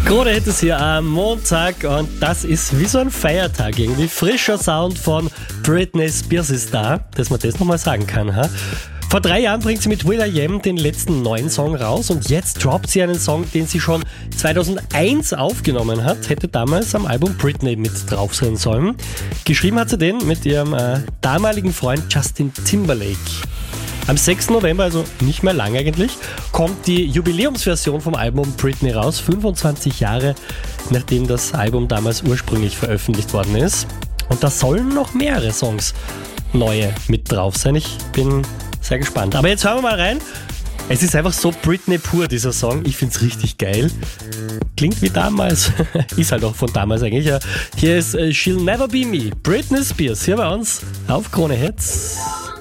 Krone Hit ist hier am Montag und das ist wie so ein Feiertag irgendwie. Frischer Sound von Britney Spears ist da, dass man das nochmal sagen kann. Ha? Vor 3 Jahren bringt sie mit will.i.am den letzten neuen Song raus und jetzt droppt sie einen Song, den sie schon 2001 aufgenommen hat. Hätte damals am Album Britney mit drauf sein sollen. Geschrieben hat sie den mit ihrem damaligen Freund Justin Timberlake. Am 6. November, also nicht mehr lang eigentlich, kommt die Jubiläumsversion vom Album Britney raus, 25 Jahre nachdem das Album damals ursprünglich veröffentlicht worden ist. Und da sollen noch mehrere Songs, neue, mit drauf sein. Ich bin sehr gespannt. Aber jetzt hören wir mal rein. Es ist einfach so Britney pur, dieser Song. Ich find's richtig geil. Klingt wie damals. Ist halt auch von damals eigentlich. Ja. Hier ist She'll Never Be Me. Britney Spears hier bei uns auf Krone Hits.